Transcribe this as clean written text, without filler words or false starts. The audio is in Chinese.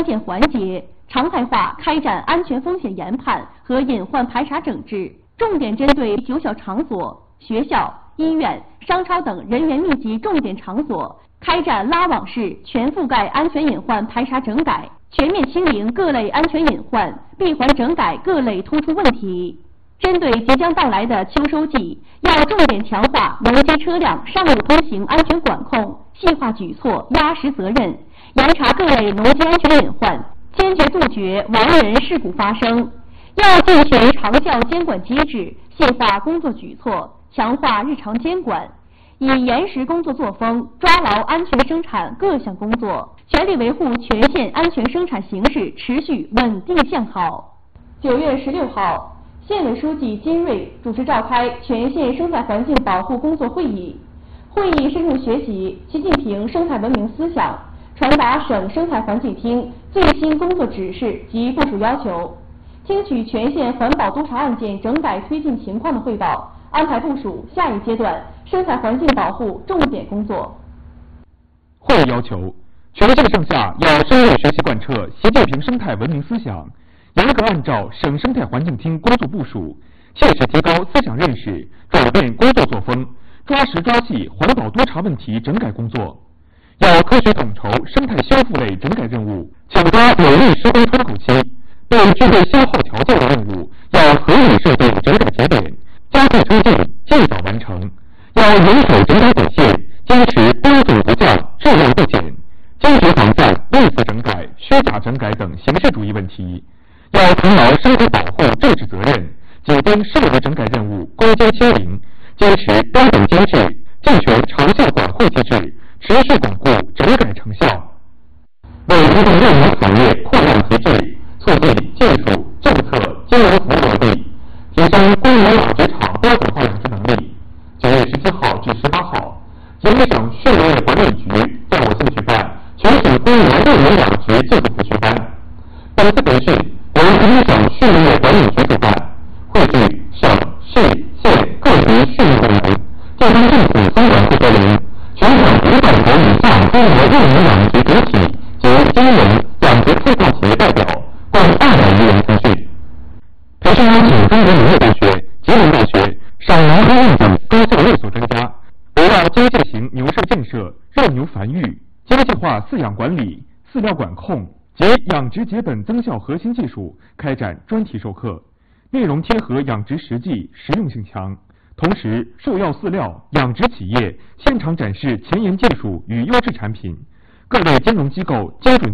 关键环节，常态化开展安全风险研判和隐患排查整治，重点针对9小场所、学校、医院、商超等人员密集重点场所，开展拉网式全覆盖安全隐患排查整改，全面清零各类安全隐患，闭环整改各类突出问题。针对即将到来的秋收季，要重点强化农机车辆上路通行安全管控，细化举措，压实责任，严查各类农机安全隐患，坚决杜绝亡人事故发生。要健全长效监管机制，细化工作举措，强化日常监管，以严实工作作风，抓牢安全生产各项工作，全力维护全县安全生产形势持续稳定向好。9月16号。县委书记金瑞主持召开全县生态环境保护工作会议。会议深入学习习近平生态文明思想，传达省生态环境厅最新工作指示及部署要求，听取全县环保督查案件整改推进情况的汇报，安排部署下一阶段生态环境保护重点工作。 会议要求，全县上下要深入学习贯彻习近平生态文明思想，严格按照省生态环境厅工作部署，切实提高思想认识，转变工作作风，抓实抓细环保督查问题整改工作。要科学统筹生态修复类整改任务，抢抓有利施工窗口期，对具备消耗条件的任务，要合理设定整改节点，加快推进，尽早完成。要严守整改底线，坚持标准不降，质量不减，坚决防范类似整改、虚假整改等形式主义问题。要承劳生态保护政治责任，紧盯涉额整改任务攻坚清零，坚持标准机制，健全长效管控机制，持续巩固整改成效。为推动内容产业扩量提质，促进技术、政策、金融服务落地，提升规模养殖场标准化养殖能力，9月17号至18号，吉林省畜牧业管理局调我县举办全省规模肉牛养殖技术培训班。本次培训由吉林省畜牧业管理局主办，汇聚省、市、县各级畜牧部门、地方政府相关负责人，全省500头以上规模肉牛养殖主体及经营养殖开放企业代表，共200余人参训。培训邀请中国农业大学、吉林大学、陕南科院等高校6所专家，围绕机械型牛舍建设、肉牛繁育、经济化饲养管理、饲料管控及养殖节本增效核心技术开展专题授课，内容贴合养殖实际，实用性强。同时，兽药饲料养殖企业现场展示前沿技术与优质产品，各类金融机构精准